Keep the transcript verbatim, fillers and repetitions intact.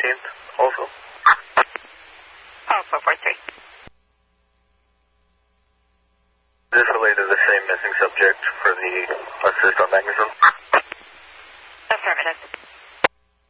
fifteenth also. Oh, four four three. Is this related to the same missing subject for the assist on magnetism? Affirmative.